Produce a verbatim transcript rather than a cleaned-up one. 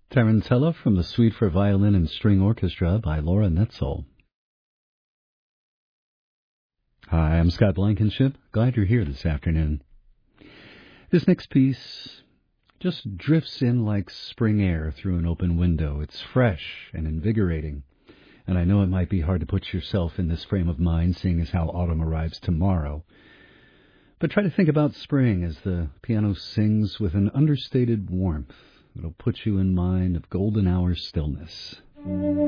Tarantella from the Suite for Violin and String Orchestra by Laura Netzel. Hi, I'm Scott Blankenship. Glad you're here this afternoon. This next piece just drifts in like spring air through an open window. It's fresh and invigorating, and I know it might be hard to put yourself in this frame of mind, seeing as how autumn arrives tomorrow. But try to think about spring as the piano sings with an understated warmth. It'll put you in mind of golden hour stillness.